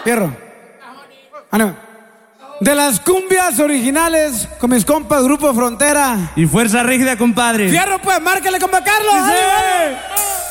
Fierro. Ánimo. De las cumbias originales con mis compas Grupo Frontera y Fuerza Rígida, compadre. Fierro, pues, márcale, compa Carlos. ¡Sí!